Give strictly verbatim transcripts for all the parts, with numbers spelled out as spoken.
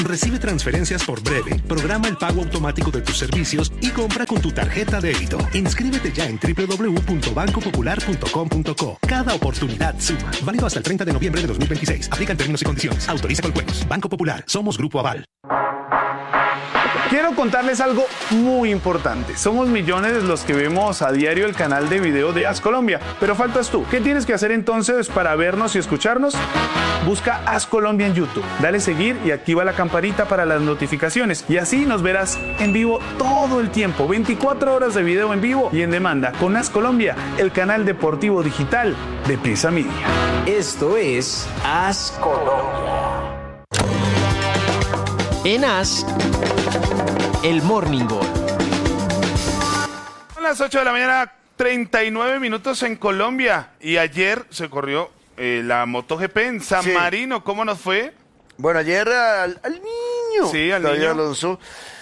Recibe transferencias por Breve, programa el pago automático de tus servicios y compra con tu tarjeta débito. Inscríbete ya en doble u doble u doble u punto banco popular punto com punto co. Cada oportunidad suma. Válido hasta el treinta de noviembre de dos mil veintiséis. Aplican términos y condiciones. Autoriza con juegos. Banco Popular. Somos Grupo Aval. Quiero contarles algo muy importante. Somos millones los que vemos a diario el canal de video de As Colombia, pero faltas tú. ¿Qué tienes que hacer entonces para vernos y escucharnos? Busca As Colombia en YouTube, dale seguir y activa la campanita para las notificaciones y así nos verás en vivo todo el tiempo, veinticuatro horas de video en vivo y en demanda con As Colombia, el canal deportivo digital de Prisa Media. Esto es As Colombia. En As, el Morning Gol. Son las ocho de la mañana, treinta y nueve minutos en Colombia. Y ayer se corrió eh, la MotoGP en San Sí. Marino. ¿Cómo nos fue? Bueno, ayer al, al niño. Sí, al David niño. Alonso.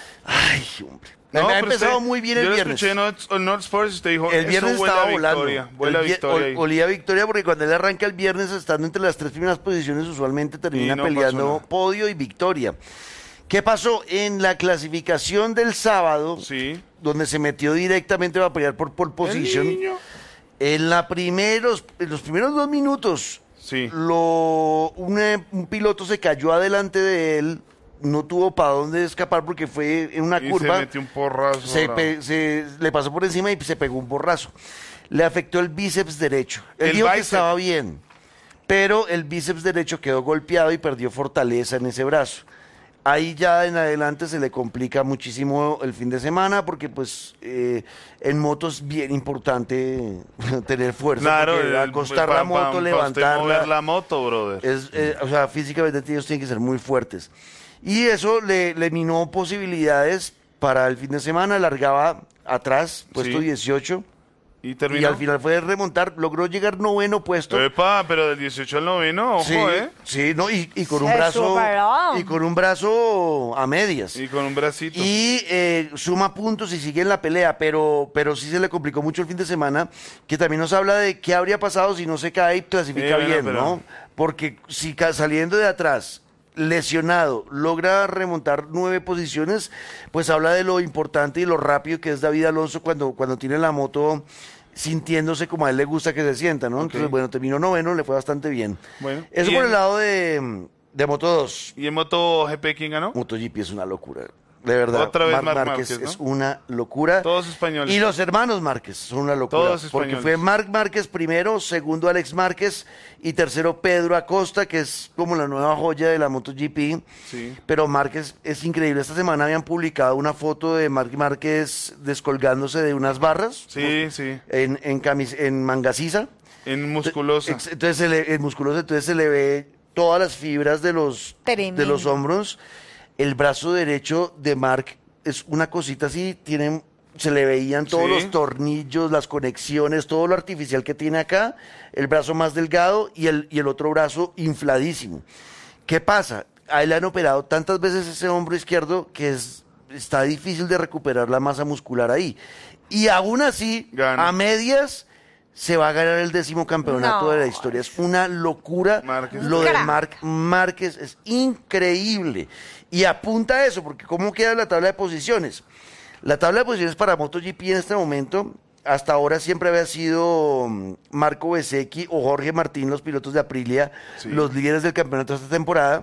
Ay, hombre. No, Me ha pero empezado usted- muy bien yo el lo viernes. escuché en Not- en Not Sports y usted dijo, El viernes eso huele estaba a volando. victoria. Huele a El vi- victoria ahí. ol- olía a victoria porque cuando él arranca el viernes estando entre las tres primeras posiciones usualmente termina Y no pasó peleando nada. podio y victoria. ¿Qué pasó? En la clasificación del sábado, Sí. donde se metió directamente a pelear por pole position, El niño. en, la primeros, en los primeros dos minutos, Sí. lo, un, eh, un piloto se cayó adelante de él, no tuvo para dónde escapar porque fue en una Y curva. se metió un porrazo. se, bravo. pe- se- le pasó por encima y se pegó un borrazo. Le afectó el bíceps derecho. Él El dijo que bíceps. estaba bien, pero el bíceps derecho quedó golpeado y perdió fortaleza en ese brazo. Ahí ya en adelante se le complica muchísimo el fin de semana porque pues eh, en moto es bien importante tener fuerza. Claro, porque el- acostar pa- la pa- moto, pa usted levantarla. mover la moto, brother. Es, eh, o sea, físicamente ellos tienen que ser muy fuertes. Y eso le, le minó posibilidades para el fin de semana. Largaba atrás, puesto Sí. dieciocho. Y Y terminó. al final fue remontar. Logró llegar noveno puesto. Epa, pero del dieciocho al noveno, ojo, sí, ¿eh? sí, no, y, y con un Se brazo. superó. Y con un brazo a medias. Y con un bracito. Y eh, suma puntos y sigue en la pelea, pero, pero sí se le complicó mucho el fin de semana, que también nos habla de qué habría pasado si no se cae y clasifica Sí, bueno, bien, pero- ¿no? Porque si ca- saliendo de atrás, lesionado, logra remontar nueve posiciones, pues habla de lo importante y lo rápido que es David Alonso cuando, cuando tiene la moto sintiéndose como a él le gusta que se sienta, ¿no? Entonces, bueno, terminó noveno, le fue bastante bien. Bueno, Eso y por en- el lado de, de Moto dos. ¿Y en MotoGP quién ganó? MotoGP es una locura. De verdad, Otra vez Marc Marc Márquez, Márquez, ¿no? es una locura. Todos españoles. Y los hermanos Márquez son una locura. Todos porque españoles. fue Marc Márquez primero, segundo Alex Márquez y tercero Pedro Acosta, que es como la nueva joya de la MotoGP. Sí. Pero Márquez es increíble. Esta semana habían publicado una foto de Marc Márquez descolgándose de unas barras. Sí, sí. En, en, camis- en manga sisa. En musculosa. Ex- Entonces se le, el musculoso, entonces se le ve todas las fibras de los, de Tremendo. los hombros. El brazo derecho de Marc es una cosita así, tienen, se le veían todos Sí. los tornillos, las conexiones, todo lo artificial que tiene acá, el brazo más delgado y el, y el otro brazo infladísimo. ¿Qué pasa? A él le han operado tantas veces ese hombro izquierdo que es, está difícil de recuperar la masa muscular ahí. Y aún así, Gana. a medias, se va a ganar el décimo campeonato No. de la historia. Es una locura. Márquez. Lo de Crack. Marc Márquez es increíble. Y apunta a eso, porque ¿cómo queda la tabla de posiciones? La tabla de posiciones para MotoGP en este momento, hasta ahora siempre había sido mm, Marco Bezzecchi o Jorge Martín, los pilotos de Aprilia, Sí. los líderes del campeonato de esta temporada.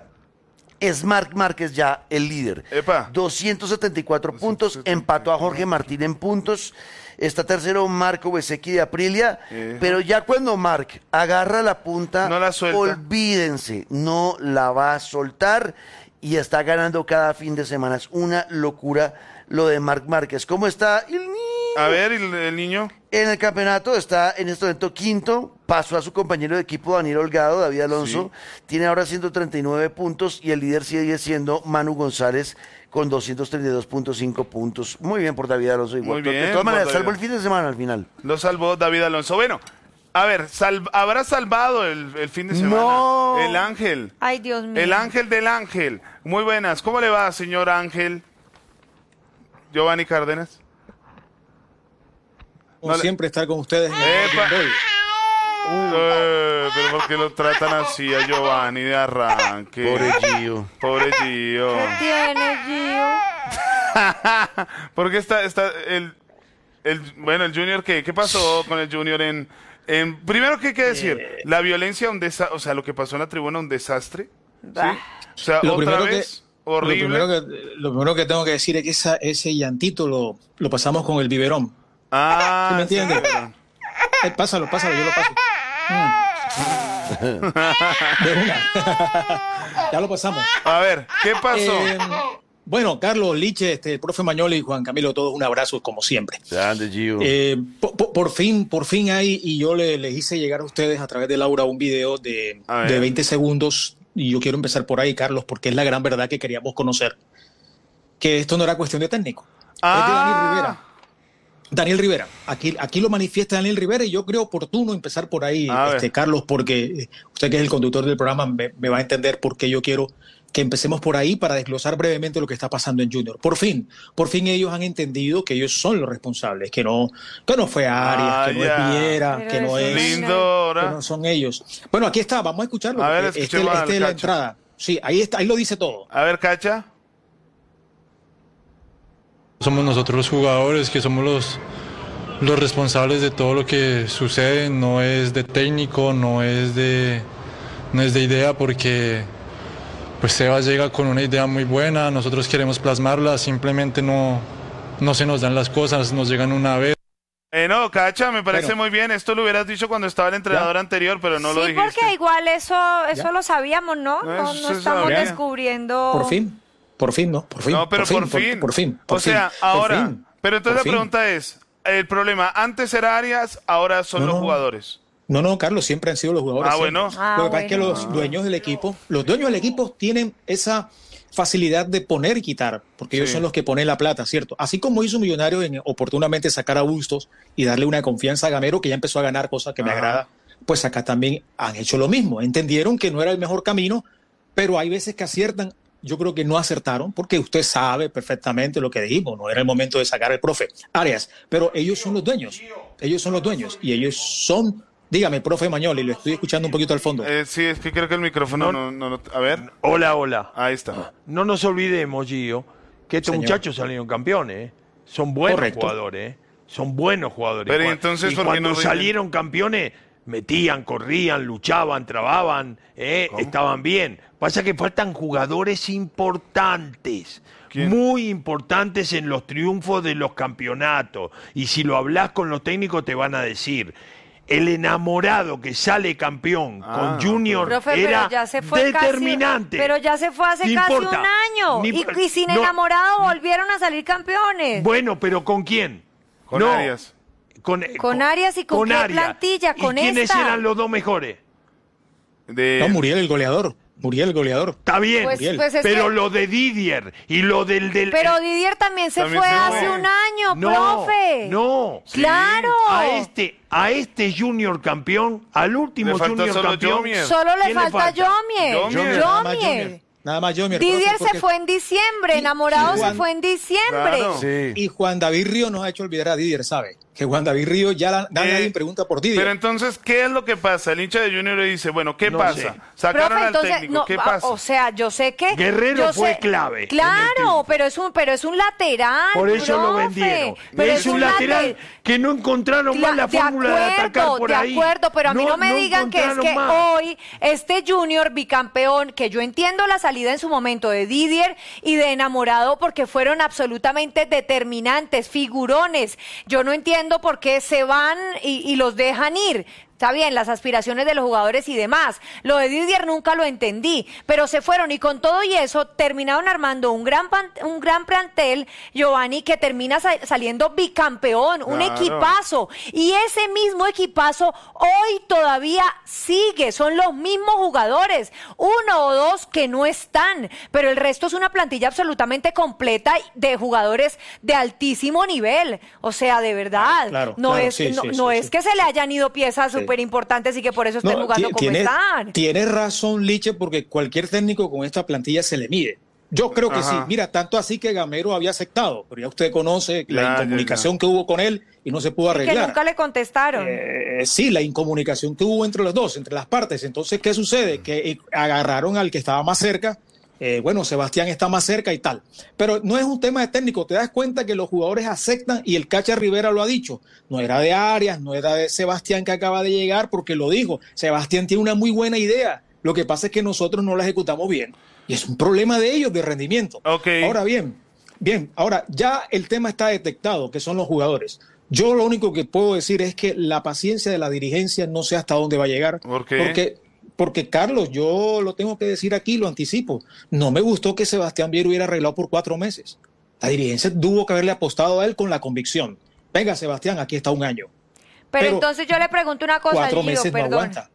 Es Marc Márquez ya el líder. Epa. doscientos setenta y cuatro puntos, empató a Jorge Martín en puntos. Está tercero Marco Bezzecchi de Aprilia, Ejá. pero ya cuando Marc agarra la punta, No la suelta. olvídense, no la va a soltar y está ganando cada fin de semana. Es una locura lo de Marc Márquez. ¿Cómo está el niño? A ver, ¿y el, el niño? En el campeonato está en este momento quinto, pasó a su compañero de equipo Daniel Holgado, David Alonso, tiene ahora ciento treinta y nueve puntos y el líder sigue siendo Manu González con doscientos treinta y dos punto cinco puntos. Muy bien por David Alonso. Igual. Muy bien De todas por maneras, David. salvo el fin de semana al final. Lo salvó David Alonso. Bueno, a ver, sal- ¿habrá salvado el, el fin de semana? No. El ángel. Ay, Dios mío. El ángel del ángel. Muy buenas. ¿Cómo le va, señor ángel? Giovanni Cárdenas. Como No le- siempre estar con ustedes en el Epa. Morning Ball. Eh, pero ¿por qué lo tratan así a Giovanni de arranque? Pobre Gio. Pobre Gio. ¿Qué tiene, Gio? Porque está, está el, el, bueno, el Junior, ¿qué, qué pasó con el Junior en, en primero qué hay que decir? Eh. La violencia, un desa, o sea, lo que pasó en la tribuna, un desastre, ¿sí? Bah. O sea, Lo otra primero, vez, que, horrible. lo, primero que, lo primero que tengo que decir es que esa, ese llantito lo, lo pasamos con el biberón. Ah, ¿Sí me entiendes? sí, perdón. Eh, pásalo, pásalo, yo lo paso. Mm. De una. Ya lo pasamos. A ver, ¿qué pasó? Eh, bueno, Carlos, Liche, este, el profe Mañoli y Juan Camilo, todos un abrazo como siempre. Grande, Gio. Eh, por, por- por fin, por fin hay, y yo le- les hice llegar a ustedes a través de Laura un video de, A ver. de veinte segundos, y yo quiero empezar por ahí, Carlos, porque es la gran verdad que queríamos conocer, que esto no era cuestión de técnico, es de Daniel Ah, Rivera. Daniel Rivera, aquí, aquí lo manifiesta Daniel Rivera y yo creo oportuno empezar por ahí, A este, ver. Carlos, porque eh, usted que es el conductor del programa me, me va a entender por qué yo quiero que empecemos por ahí para desglosar brevemente lo que está pasando en Junior. Por fin, por fin ellos han entendido que ellos son los responsables, que no, que no fue Arias, Ah, que no ya. es Viera, Pero que no eso es... no es lindo, que ahora. no son ellos. Bueno, aquí está, vamos a escucharlo. A ver, porque este, escuchemos este al es la Cacho. entrada. Sí, ahí está, ahí lo dice todo. A ver, Cacha. Somos nosotros los jugadores que somos los, los responsables de todo lo que sucede, no es de técnico, no es de, no es de idea, porque pues Sebas llega con una idea muy buena, nosotros queremos plasmarla, simplemente no, no se nos dan las cosas, nos llegan una vez. Eh, no, Cacha, me parece Bueno. muy bien. Esto lo hubieras dicho cuando estaba el entrenador anterior, pero no lo Sí, dijiste. porque igual eso, eso lo sabíamos, ¿no? No, Eso no se estamos sabía. descubriendo. Por fin, por fin, ¿no? Por fin. No, pero por fin. Por, fin. O por sea, fin, por ahora. fin, Pero entonces por la fin. pregunta es: el problema, antes era Arias, ahora son No, los no. jugadores. No, no, Carlos, siempre han sido los jugadores. Ah, siempre. bueno. Ah, Lo que pasa es que bueno. los dueños del equipo, los dueños del equipo tienen esa facilidad de poner y quitar, porque ellos Sí. son los que ponen la plata, ¿cierto? Así como hizo Millonario en oportunamente sacar a Bustos y darle una confianza a Gamero, que ya empezó a ganar, cosa que me Ajá. agrada, pues acá también han hecho lo mismo. Entendieron que no era el mejor camino, pero hay veces que aciertan. Yo creo que no acertaron, porque usted sabe perfectamente lo que dijimos, no era el momento de sacar al profe Arias, pero ellos son los dueños, ellos son los dueños, y ellos son, dígame, profe Mañoli, lo estoy escuchando un poquito al fondo. Eh, sí, es que creo que el micrófono no, no, no- A ver, Hola, hola. ahí está. No nos olvidemos, Gio, que estos Señor. muchachos salieron campeones. ¿eh? Son buenos Correcto. jugadores. ¿eh? Son buenos jugadores. Pero, ¿y Cu- entonces y por qué cuando no rinden? salieron campeones, metían, corrían, luchaban, trababan, ¿eh? estaban bien. Pasa que faltan jugadores importantes. ¿Quién? Muy importantes en los triunfos de los campeonatos. Y si lo hablas con los técnicos te van a decir, el enamorado que sale campeón Ah, con Junior Profe, era pero ya se fue determinante. Casi, pero ya se fue hace No casi importa. un año. Ni- y, y sin no. enamorado volvieron a salir campeones. Bueno, pero ¿con quién? Con No, Arias. Con, Con Arias y con qué Arias. plantilla, con ¿Y quiénes esta? eran los dos mejores? De... No, Muriel el goleador, Muriel el goleador. Está bien, Pues- Muriel. pues es pero que- lo de Didier y lo del... del Pero el- Didier también se También fue se hace fue. un año, no, profe. No, Claro. A este, a este Junior campeón, al último Le falta Junior solo campeón... Jomier. Solo le ¿Quién le falta falta? Jomier. Jomier. Nada más Jomier. Jomier. Nada más Jomier. Didier profe, se porque- fue en diciembre, Y- enamorado y se Juan- fue en diciembre. Claro. Sí. Y Juan David Río nos ha hecho olvidar a Didier, ¿sabe? Que Juan David Río ya la, Eh, nadie pregunta por Didier. Pero entonces, ¿qué es lo que pasa? El hincha de Junior le dice, bueno, ¿qué No pasa? sé. Sacaron Profe, al entonces, técnico, no, ¿qué ah, pasa? O sea, yo sé que Guerrero yo fue sé- clave en el Claro, triunfo. pero es un, pero es un lateral. Por eso lo profe. vendieron. Pero es, un lateral late- que no encontraron más la de fórmula de atacar acuerdo, por de ahí. acuerdo, pero a mí no, me digan que es encontraron que más. hoy este Junior bicampeón, que yo entiendo la salida en su momento de Didier y de Enamorado porque fueron absolutamente determinantes, figurones. Yo no entiendo por qué se van y, y los dejan ir. Está bien, las aspiraciones de los jugadores y demás. Lo de Didier nunca lo entendí, pero se fueron y con todo y eso terminaron armando un gran pan- un gran plantel, Giovanni, que termina sa- saliendo bicampeón, un Claro. equipazo. Y ese mismo equipazo hoy todavía sigue, son los mismos jugadores, uno o dos que no están, pero el resto es una plantilla absolutamente completa de jugadores de altísimo nivel. O sea, de verdad, Claro, no claro, es, sí, no, sí, no sí, es sí. que se le hayan ido piezas súper importantes y que por eso estén No, jugando ti- como tiene, están. tiene razón, Liche, porque cualquier técnico con esta plantilla se le mide. Yo creo que Ajá. sí. Mira, tanto así que Gamero había aceptado, pero ya usted conoce Ya, la ya, incomunicación ya. que hubo con él y no se pudo Que arreglar. nunca le contestaron. Eh, sí, la incomunicación que hubo entre los dos, entre las partes. Entonces, ¿qué sucede? Que eh, agarraron al que estaba más cerca. Eh, bueno, Sebastián está más cerca y tal. Pero no es un tema de técnico. Te das cuenta que los jugadores aceptan y el Cacha Rivera lo ha dicho. No era de Arias, no era de Sebastián que acaba de llegar porque lo dijo. Sebastián tiene una muy buena idea. Lo que pasa es que nosotros no la ejecutamos bien. Y es un problema de ellos, de rendimiento. Ok. Ahora bien, bien, ahora ya el tema está detectado, que son los jugadores. Yo lo único que puedo decir es que la paciencia de la dirigencia no sé hasta dónde va a llegar. ¿Por qué? Porque, porque Carlos, yo lo tengo que decir aquí, lo anticipo. No me gustó que Sebastián Viera hubiera arreglado por cuatro meses. La dirigencia tuvo que haberle apostado a él con la convicción. Venga, Sebastián, aquí está un año. Pero, pero entonces yo le pregunto una cosa, Cuatro Gio, meses no perdón. aguanta.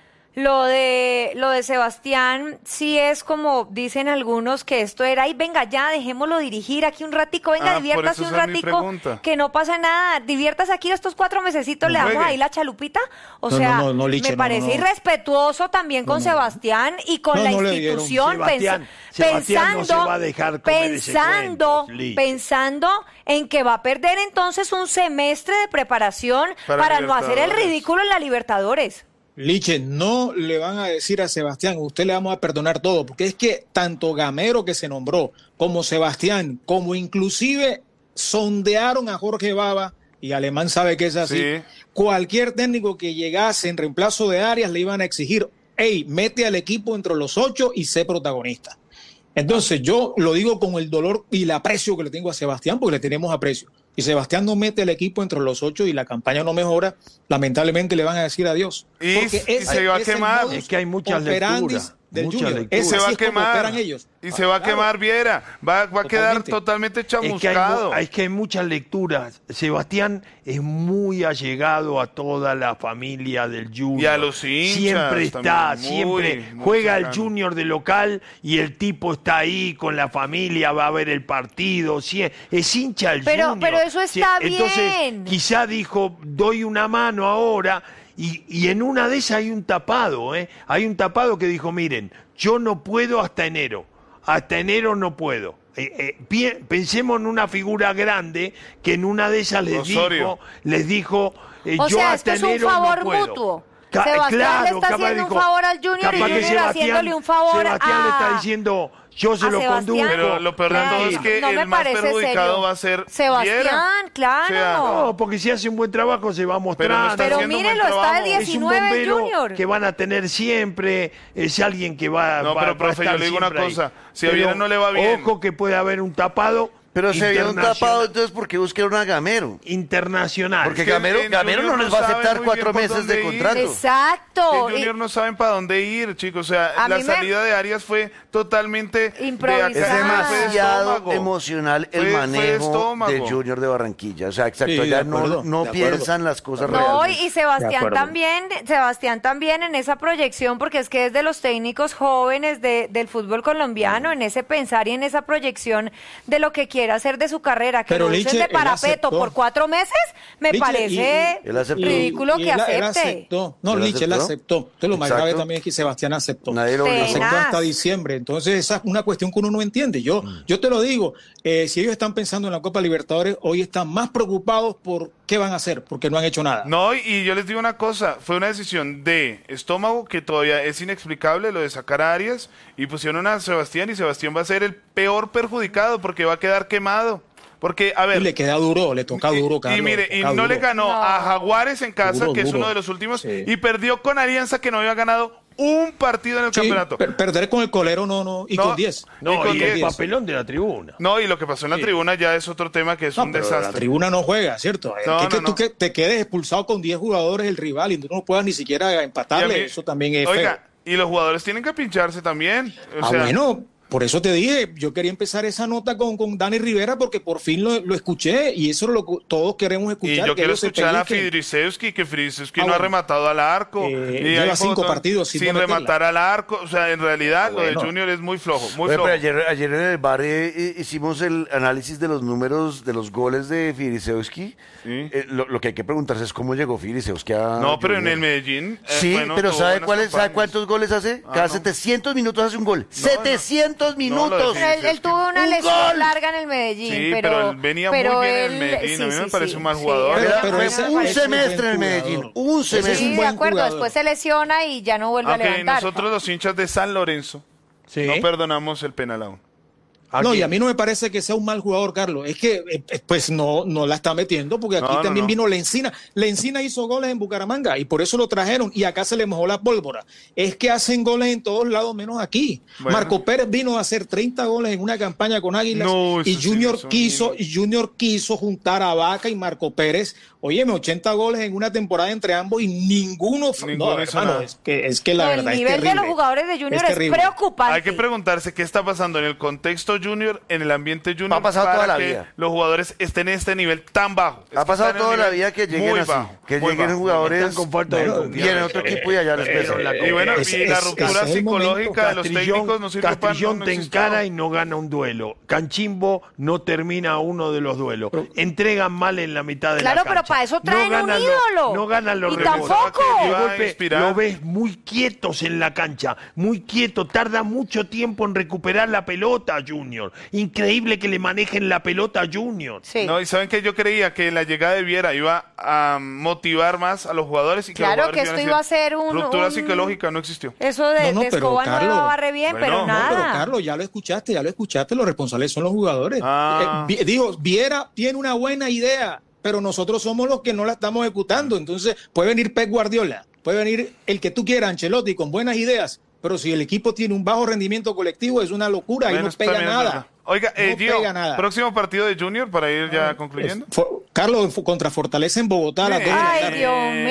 Lo de, lo de Sebastián sí es como dicen algunos que esto era, y venga ya, dejémoslo dirigir aquí un ratico, venga, Ah, por diviértase eso un esa es mi ratico, pregunta. que no pasa nada, diviértase aquí estos cuatro mesecitos, No le damos juegue. ahí la chalupita. O No, sea, no, no, no, Liche, me no, parece no, no. irrespetuoso también con No, no. Sebastián y con No, la no le dieron. institución, Sebastián- pens- Sebastián no pensando, se va a dejar comer ese pensando, cuento, Liche. pensando en que va a perder entonces un semestre de preparación Para para no hacer el Libertadores. ridículo en la Libertadores. Liche, no le van a decir a Sebastián, usted le vamos a perdonar todo, porque es que tanto Gamero que se nombró, como Sebastián, como inclusive sondearon a Jorge Baba, y Alemán sabe que es así, Sí. cualquier técnico que llegase en reemplazo de Arias le iban a exigir, hey, mete al equipo entre los ocho y sé protagonista. Entonces yo lo digo con el dolor y el aprecio que le tengo a Sebastián, porque le tenemos aprecio. Y Sebastián no mete al equipo entre los ocho y la campaña no mejora, lamentablemente le van a decir adiós. Y- Porque y ese se va a es el quemar. modus Es que hay muchas operandi lecturas, del muchas Junior. lecturas. Y Es se va así a es como quemar. operan ellos. Y Ah, se va a claro. quemar Viera. Va, va a quedar Totalmente. totalmente Es que, hay, chamuscado. mu- es que hay muchas lecturas. Sebastián es muy allegado a toda la familia del Junior. Y a los hinchas Siempre está, también, muy, siempre muy juega el cercano. Junior de local y el tipo está ahí con la familia, va a ver el partido. Sie- es hincha del Pero- Junior. pero eso Sie- está Entonces, bien. quizá dijo, doy una mano ahora. Y, y en una de esas hay un tapado, ¿eh? Hay un tapado que dijo, miren, yo no puedo hasta enero. Hasta enero no puedo. Eh, eh, pi- pensemos en una figura grande que en una de esas les Osorio. dijo, les dijo, eh, O yo sea, hasta esto es un enero favor no puedo. mutuo. Ca- Sebastián le está capaz haciendo un dijo, favor al Junior y capaz que Junior Sebastián- haciéndole un favor Sebastián le está a- diciendo, yo se a lo Sebastián. conduzco. Pero lo peor de todo Ay, es que no me el más parece perjudicado serio. va a ser Sebastián, Viera. claro. O sea, No, porque si hace un buen trabajo se va a mostrar. Pero no está Pero haciendo un mírelo, buen está de trabajo. Es un diecinueve el bombero Junior. que van a tener siempre, es alguien que va, No, va- pero, va a profe, yo estar le digo una siempre ahí. cosa, si a Pero Viera no le va bien. Ojo que puede haber un tapado. Pero se vio un internacional- tapado, entonces, ¿por qué buscaron a Gamero? Internacional. Porque que Gamero, en Gamero no Junior les no va a sabe aceptar muy cuatro bien por meses dónde de ir. contrato. Exacto. Que Junior Y- no saben para dónde ir, chicos. O sea, A la mí me- salida de Arias fue totalmente de Improvisada. Es acá, fue de demasiado estómago. emocional el Fue- fue de manejo estómago. de Junior de Barranquilla. O sea, exacto, Sí, de ya acuerdo, no, no de acuerdo. piensan las cosas No, realmente. y De Sebastián acuerdo. también, Sebastián también en esa proyección, porque es que es de los técnicos jóvenes de- del fútbol colombiano, en ese pensar y en esa proyección de lo que quiere hacer de su carrera, que Pero lo usen Liche, de él parapeto aceptó. por cuatro meses, me Liche, parece y- Él aceptó. ridículo y que él- acepte. Él aceptó. No, ¿Él Liche, él aceptó? aceptó. Entonces lo más Exacto. grave también es que Sebastián aceptó. Nadie lo obligó. Tenaz. Aceptó hasta diciembre. Entonces esa es una cuestión que uno no entiende. Yo, yo te lo digo, eh, si ellos están pensando en la Copa Libertadores, hoy están más preocupados por qué van a hacer, porque no han hecho nada. No, y- y yo les digo una cosa, fue una decisión de estómago que todavía es inexplicable, lo de sacar a Arias, y pusieron a Sebastián, y Sebastián va a ser el peor perjudicado porque va a quedar quemado. Porque, a ver... Y le queda duro, le toca duro, Y- Carlos. Y mire, le y toca no le duro. ganó No. a Jaguares en casa, Duro, que es duro. uno de los últimos, Sí. y perdió con Alianza, que no había ganado un partido en el Sí, campeonato. per- perder con el colero no, no, y No, con diez. y No, con y el diez. papelón de la tribuna. No, y lo que pasó en la tribuna ya es otro tema que es No, un pero la desastre. tribuna no juega, ¿cierto? No, que, que no, no. tú que te quedes expulsado con diez jugadores el rival y tú no puedas ni siquiera Y a empatarle, mí- eso también es Oiga, feo. y los jugadores tienen que pincharse también. O Ah, sea, bueno, por eso te dije, yo quería empezar esa nota con, con Dani Rivera porque por fin lo, lo escuché y eso es lo que todos queremos escuchar. y yo que quiero ellos se escuchar a pellizquen. Fidrisewski, que Fidrisewski Ah, no ha bueno. rematado al arco. Eh, y lleva hay cinco fotos partidos sin no meterla. rematar al arco. O sea, en realidad Ah, lo de bueno. Junior es muy flojo, muy Oye, flojo. pero ayer, ayer en el bar eh, eh, hicimos el análisis de los números de los goles de Firisewski. Sí. Eh, lo, lo que hay que preguntarse es cómo llegó Firisewski a No, pero en Junior. el Medellín. eh, Sí, bueno, pero tuvo ¿sabe, buenas cuál es- ¿sabe campañas. cuántos goles hace? Ah, Cada no. setecientos minutos hace un gol. No, no. setecientos ¿Cuántos minutos? Sí, Él, él tuvo una ¡Un lesión gol! larga en el Medellín, Sí, pero, pero él venía muy pero bien en el él- Medellín. A mí sí, me sí, parece sí, un mal sí, jugador. él Pero, era pero muy ese- buen un jugador. ese es semestre en buen el Medellín. jugador. Un Ese es semestre. un Sí, buen de acuerdo, jugador. después se lesiona y ya no vuelve a Aunque levantar. nosotros los hinchas de San Lorenzo Sí. no perdonamos el penal aún. No, Aquí. y a mí no me parece que sea un mal jugador, Carlos. Es que, eh, eh, pues, no, no la está metiendo, porque aquí No, no, también no. vino Lencina. Lencina hizo goles en Bucaramanga y por eso lo trajeron. Y acá se le mojó la pólvora. Es que hacen goles en todos lados, menos aquí. Bueno. Marco Pérez vino a hacer treinta goles en una campaña con Águilas. No, eso y sí, Junior eso quiso, ni- y Junior quiso juntar a Vaca y Marco Pérez. Óyeme, ochenta goles en una temporada entre ambos y ninguno. fue- Ninguno no, hizo hermano, nada. es que, es que la No, verdad el es nivel terrible. de los jugadores de Junior Es es, terrible. preocupante. Hay que preguntarse qué está pasando en el contexto Junior, en el ambiente Junior, Ha pasado para toda la que vida. los jugadores estén en este nivel tan bajo. Es Ha que pasado están en un toda la nivel vida que lleguen muy así, bajo, que muy lleguen bajo. jugadores Están con falta de Bueno, confianza. viene otro equipo y allá les Pero pesa. la Y bueno, Es- y la es- ruptura ese es el momento. psicológica de los técnicos no sirve para Castrillón no, no te existió. encara y no gana un duelo. Canchimbo no termina uno de los duelos. Entregan mal en la mitad de Claro, la pero cancha. para eso traen un ganan los- ídolo. no ganan los Y rebotes. tampoco. De Iba a golpe inspirar. lo ves muy quietos en la cancha, muy quieto. Tarda mucho tiempo en recuperar la pelota, Junior. Increíble que le manejen la pelota a Junior. Sí. No, y saben que yo creía que la llegada de Viera iba a motivar más a los jugadores y que Claro los jugadores que esto iban iba a ser un- ruptura un- psicológica, no existió. Eso de, No, no, de pero, Escobar Carlos, no daba re bien, bueno, pero no, nada. No, pero Carlos, ya lo escuchaste, ya lo escuchaste, los responsables son los jugadores. Ah. Eh, vi- digo, Viera tiene una buena idea, pero nosotros somos los que no la estamos ejecutando. Entonces, puede venir Pep Guardiola, puede venir el que tú quieras, Ancelotti, con buenas ideas, pero si el equipo tiene un bajo rendimiento colectivo, es una locura, ahí Bueno, no eso pega también es nada. verdad. Oiga, eh, No Gio, pega nada. próximo partido de Junior para ir ya concluyendo. Es- fo- Carlos, fo- contra Fortaleza en Bogotá a las dos de la Ay, tarde.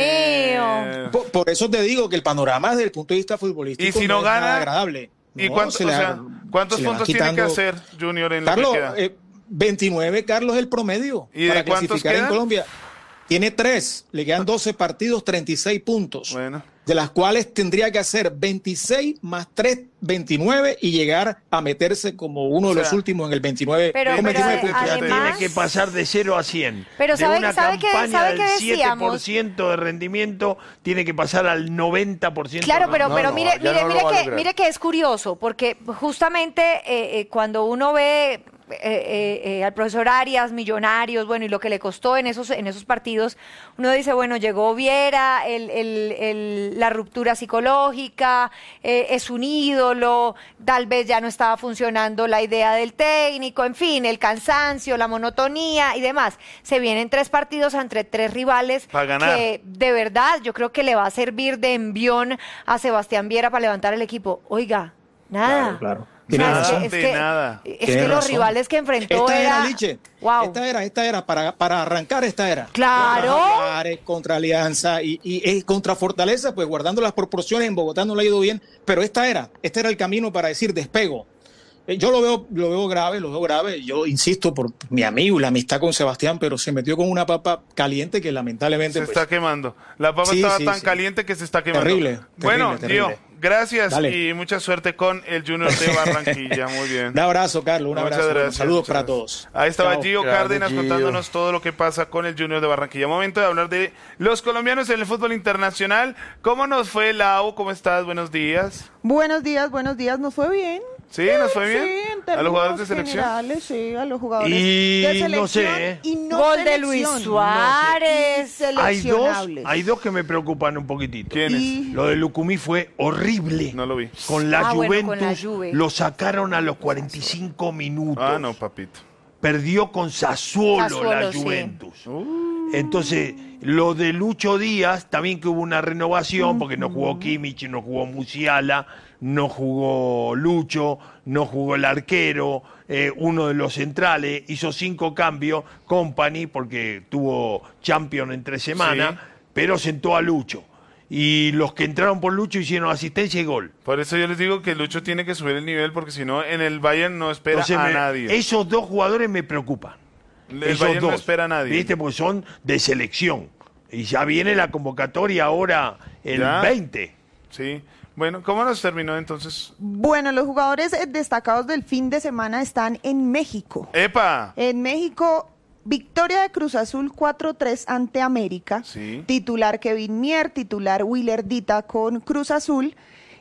Dios mío. Por, por eso te digo que el panorama desde el punto de vista futbolístico Y si no es nada gana, agradable. ¿Y No, cuánto- se o le- sea, cuántos se le va puntos tiene que quitando- hacer Junior en Carlos, lo que queda? eh, veintinueve, Carlos, es el promedio ¿Y de para cuántos clasificar en quedan? Colombia. Tiene tres, le quedan doce partidos, treinta y seis puntos, Bueno. de las cuales tendría que hacer veintiséis más tres, veintinueve y llegar a meterse como uno O de sea, los últimos en el veintinueve, Pero- con pero veintinueve ade- puntos. además- Tiene que pasar de cero a cien. Pero de ¿sabe- una sabe qué- campaña sabe qué del siete decíamos? por ciento de rendimiento tiene que pasar al noventa por ciento. Claro, pero, No, pero no, mire, ya mire, no lo mire va a que, lograr. mire que es curioso, porque justamente eh, eh, cuando uno ve eh, eh, eh, al profesor Arias, Millonarios, bueno, y lo que le costó en esos, en esos partidos, uno dice, bueno, llegó Viera, el, el- el- la ruptura psicológica, eh, es un ídolo, tal vez ya no estaba funcionando la idea del técnico, en fin, el cansancio, la monotonía y demás. Se vienen tres partidos entre tres rivales Pa' ganar. que de verdad yo creo que le va a servir de envión a Sebastián Viera para levantar el equipo. Oiga, nada. Claro, claro. O Tiene sea, razón. es que, De es que- nada. es Tiene que los razón. rivales que enfrentó Esta era, era... Liche. Wow. Esta era, esta era, para, para arrancar esta era. Claro. Contra Jaguares, contra Alianza y, y, y contra Fortaleza, pues guardando las proporciones, en Bogotá no le ha ido bien, pero esta era, este era el camino para decir despego. Eh, Yo lo veo, lo veo grave, lo veo grave. Yo insisto por mi amigo y la amistad con Sebastián, pero se metió con una papa caliente que lamentablemente Se pues, está quemando. La papa Sí, estaba sí, tan sí. caliente que se está quemando. Terrible, Bueno, terrible, Gio, terrible. gracias Dale. y mucha suerte con el Junior de Barranquilla. Muy bien. Un abrazo, Carlos, un Muchas abrazo. Bueno, gracias, saludos muchas para gracias. todos. Ahí estaba Chao. Gio Grande, Cárdenas Gio. contándonos todo lo que pasa con el Junior de Barranquilla. Momento de hablar de los colombianos en el fútbol internacional. ¿Cómo nos fue, Lau? ¿Cómo estás? Buenos días. Buenos días, buenos días, ¿nos fue bien? ¿Sí? ¿Nos fue bien? Sí, en ¿A términos los jugadores de selección? generales, sí, a los jugadores Y de selección no sé, ¿eh? y no Gol de selección. Luis No sé. Suárez. Y Hay dos, seleccionables. hay dos que me preocupan un poquitito. ¿Quiénes? Y- Lo de Lucumí fue horrible. No lo vi. Con la Ah, bueno, Juventus con la Juve. lo sacaron a los cuarenta y cinco minutos. Ah, no, papito. Perdió con Sassuolo, Sassuolo, la sí. Juventus. Entonces, lo de Lucho Díaz, también que hubo una renovación, porque no jugó Kimmich, no jugó Musiala, no jugó Lucho, no jugó el arquero, eh, uno de los centrales, hizo cinco cambios, Company, porque tuvo Champions entre semanas, Sí. pero sentó a Lucho. Y los que entraron por Lucho hicieron asistencia y gol. Por eso yo les digo que Lucho tiene que subir el nivel porque si no, en el Bayern no espera Entonces, a me- nadie. esos dos jugadores me preocupan. El Esos Bayern no dos, espera a nadie. ¿Viste? Porque son de selección. Y ya viene la convocatoria ahora el ¿Ya? veinte. Sí. Bueno, ¿cómo nos terminó entonces? Bueno, los jugadores eh, destacados del fin de semana están en México. ¡Epa! En México, victoria de Cruz Azul cuatro tres ante América. Sí. Titular Kevin Mier, titular Willer Dita con Cruz Azul.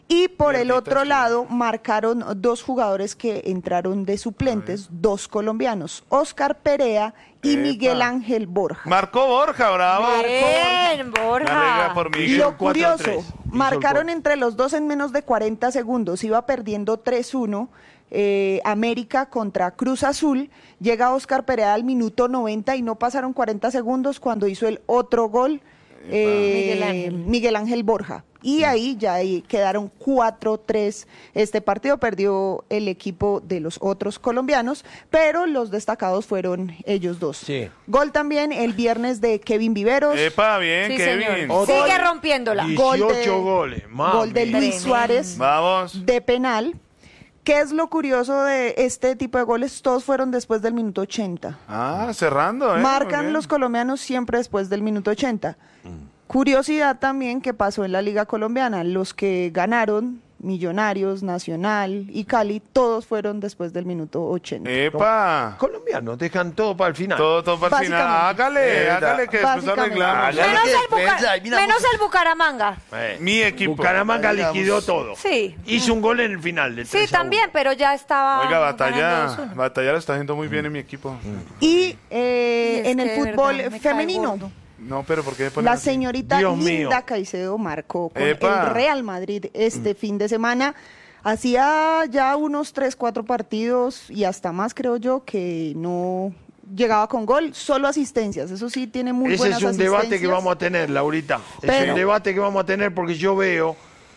Y por el Mierdita, otro sí. lado marcaron dos jugadores que entraron de suplentes, dos colombianos, Oscar Perea y Epa. Miguel Ángel Borja. Marcó Borja, bravo. Bien, La Borja. regla por Miguel. Lo cuatro a tres. curioso, Hizo el marcaron cuatro. entre los dos en menos de cuarenta segundos, iba perdiendo tres uno. eh, América contra Cruz Azul, llega Oscar Perea al minuto noventa y no pasaron cuarenta segundos cuando hizo el otro gol eh, Miguel Ángel. Miguel Ángel Borja. Y ahí ya ahí quedaron cuatro tres. Este partido perdió el equipo de los otros colombianos, pero los destacados fueron ellos dos. Sí. Gol también el viernes de Kevin Viveros. Epa, bien, Sí, Kevin. señor. Otro- Sigue rompiéndola. Gol de- dieciocho goles. Mami. Gol de Luis Tremendo. Suárez Vamos. de penal. ¿Qué es lo curioso de este tipo de goles? Todos fueron después del minuto ochenta. Ah, cerrando, ¿eh? Muy Marcan bien. los colombianos siempre después del minuto ochenta. Curiosidad también que pasó en la Liga Colombiana. Los que ganaron, Millonarios, Nacional y Cali, todos fueron después del minuto ochenta. Epa. Colombianos dejan todo para el final. Todo, todo para el final. Básicamente. Hágale, Eh, hágale que después básicamente. arreglamos. Hágale. Menos que el, defensa, Buca- ahí miramos. menos el Bucaramanga. Eh, Mi equipo. Bucaramanga Ahí vamos. liquidó todo. Sí. Hizo un gol en el final. De Sí, tres a uno. también, pero ya estaba. Oiga, ganando batalla, dos uno. batalla lo está haciendo muy bien en mi equipo. Y eh, Y es en que el de fútbol verdad me cae femenino, gordo. No, pero ¿por qué ponen la así? señorita Dios Linda mío. Caicedo marcó con Epa. el Real Madrid este fin de semana. Hacía ya unos tres, cuatro partidos y hasta más, creo yo, que no llegaba con gol, solo asistencias. Eso sí, tiene muy Ese buenas es un debate que asistencias. vamos a tener, Laurita. Es Pero- un debate que vamos a tener porque yo veo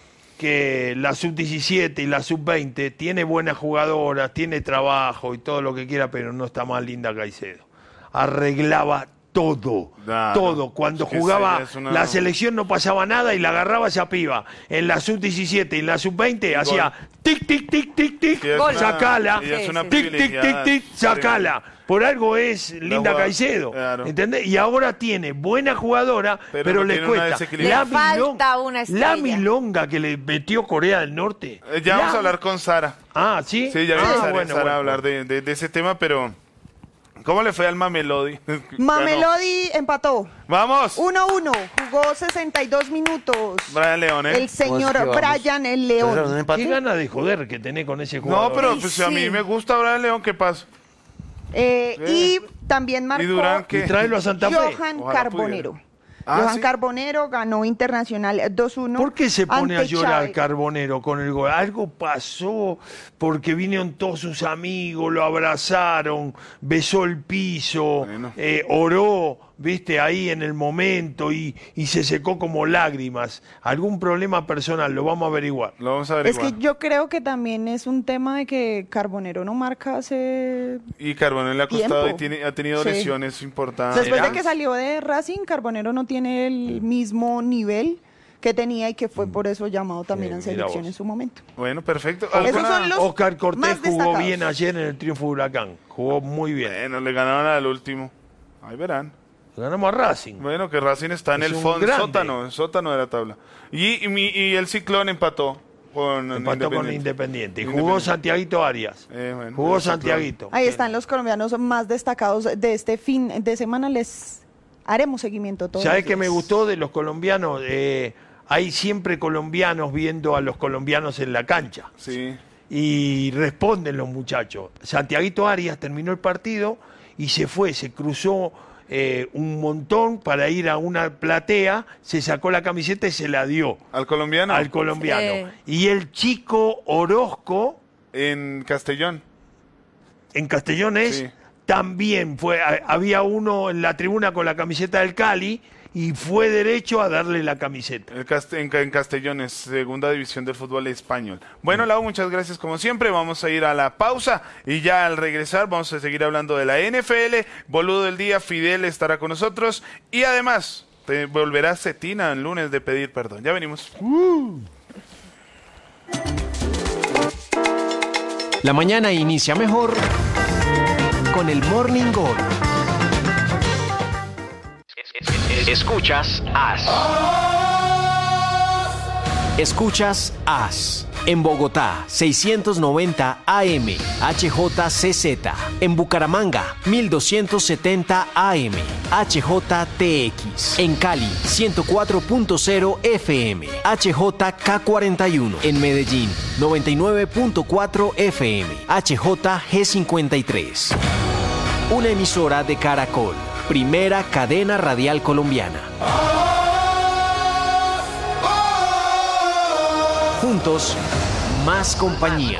que la sub diecisiete y la sub veinte tiene buenas jugadoras, tiene trabajo y todo lo que quiera, pero no está más Linda Caicedo. Arreglaba todo, Claro. todo. Cuando Es que jugaba ella es una- la selección no pasaba nada y la agarraba esa piba. En la sub diecisiete y en la sub veinte hacía tic, tic, tic, tic, tic, Sí, es Gol. una- sacala, ella es una Sí, sí. tic, tic, tic, privilegiada. tic, sacala. Por algo es Linda jugada- Caicedo, claro. ¿entendés? Y ahora tiene buena jugadora, Pero pero, no le tiene una cuesta. desequilibrada. Le falta una estrella. la milonga que le metió Corea del Norte. Eh, Ya vamos La- a hablar con Sara. Ah, ¿sí? Sí, ya ah, vamos a bueno, Sara bueno. a hablar de, de- de ese tema, pero ¿cómo le fue al Mamelodi? Mamelodi empató. Vamos. uno uno, jugó sesenta y dos minutos. Brian León, ¿eh? El señor ¿Cómo es que vamos? Brian el ¿Entonces era un León. empate? Qué gana de joder que tenés con ese jugador. No, pero Ay, pues, si a mí sí. me gusta Brian León, ¿qué pasa? Eh, Eh. Y también marcó ¿Y Durán qué? Y tráelo a Santa Fe. Johan Ojalá Carbonero. Ah, Johan ¿sí? Carbonero ganó Internacional dos uno. ¿Por qué se pone a ante llorar Chávez. Carbonero con el gol? Algo pasó porque vinieron todos sus amigos, lo abrazaron, besó el piso, Bueno. eh, oró, viste, ahí en el momento y, y se secó como lágrimas. Algún problema personal, lo vamos a averiguar. Lo vamos a Es averiguar. que yo creo que también es un tema de que Carbonero no marca hace... Y Carbonell le ha costado Tiempo. y tiene, ha tenido Sí. lesiones importantes. Después de ¿será? que salió de Racing, Carbonero no tiene el mismo nivel que tenía y que fue por eso llamado también Sí, en mira selección vos. en su momento. Bueno, perfecto. Esos ¿Alguna- son los Oscar Cortés más jugó destacados. bien ayer en el triunfo de Huracán. Jugó muy bien. Bueno, le ganaron al último. Ahí verán. Ganamos a Racing. Bueno, que Racing está en Es el un fondo, grande. sótano, el sótano de la tabla. Y, y, mi- y el Ciclón empató con Empató con Independiente. Independiente. Y jugó Santiaguito Arias. Eh, bueno, jugó el Ciclón. Santiaguito. Ahí están los colombianos más destacados de este fin de semana. Les haremos seguimiento todos. ¿Sabes los qué me días. gustó de los colombianos? Eh, hay siempre colombianos viendo a los colombianos en la cancha. Sí. Y responden los muchachos. Santiaguito Arias terminó el partido y se fue, se cruzó eh, un montón para ir a una platea, se sacó la camiseta y se la dio ¿Al colombiano? al colombiano. Sí. Y el chico Orozco, En Castellón. en Castellones, Sí. también fue, a- había uno en la tribuna con la camiseta del Cali y fue derecho a darle la camiseta. El Cast- en, Ca- en Castellones, segunda división del fútbol español. Bueno, Lau, muchas gracias como siempre. Vamos a ir a la pausa y ya al regresar vamos a seguir hablando de la N F L. Boludo del día, Fidel estará con nosotros y además te volverá Cetina el lunes de pedir perdón. Ya venimos. La mañana inicia mejor con el Morning Gol. Escuchas As. Escuchas As. En Bogotá, seiscientos noventa A M, H J C Z. En Bucaramanga, mil doscientos setenta A M, H J T X. En Cali, ciento cuatro punto cero F M, H J K cuarenta y uno. En Medellín, noventa y nueve punto cuatro F M, H J G cincuenta y tres. Una emisora de Caracol, primera cadena radial colombiana. Juntos, más compañía.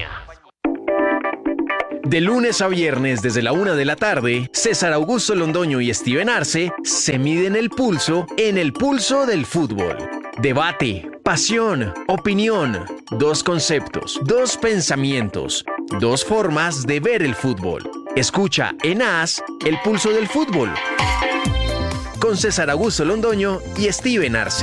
De lunes a viernes desde la una de la tarde, César Augusto Londoño y Steven Arce se miden el pulso en el pulso del fútbol. Debate, pasión, opinión, dos conceptos, dos pensamientos, dos formas de ver el fútbol. Escucha en AS el pulso del fútbol con César Augusto Londoño y Steven Arce.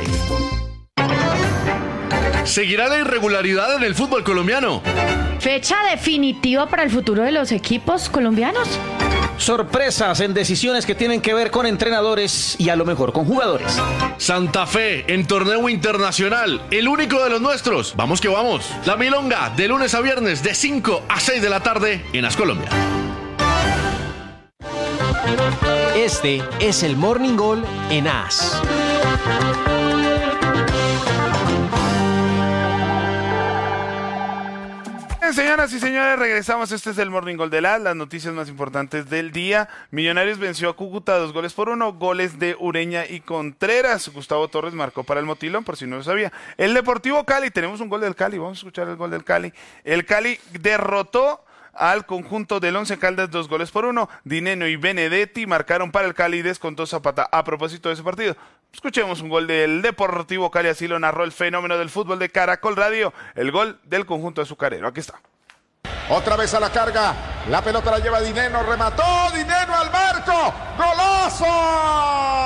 ¿Seguirá la irregularidad en el fútbol colombiano? ¿Fecha definitiva para el futuro de los equipos colombianos? Sorpresas en decisiones que tienen que ver con entrenadores y a lo mejor con jugadores. Santa Fe en torneo internacional, el único de los nuestros. Vamos que vamos. La Milonga de lunes a viernes de cinco a seis de la tarde en AS Colombia. Este es el Morning Goal en AS. Señoras y señores, regresamos. Este es el Morning Goal del A S, las noticias más importantes del día. Millonarios venció a Cúcuta dos goles por uno, goles de Ureña y Contreras. Gustavo Torres marcó para el Motilón, por si no lo sabía. El Deportivo Cali, tenemos un gol del Cali, vamos a escuchar el gol del Cali. El Cali derrotó al conjunto del Once Caldas dos goles por uno. Dineno y Benedetti marcaron para el Cali y descontó Zapata a propósito de ese partido. Escuchemos un gol del Deportivo Cali, así lo narró el fenómeno del fútbol de Caracol Radio, el gol del conjunto azucarero. Aquí está. Otra vez a la carga, la pelota la lleva Dineno, remató Dineno al marco, ¡golazo!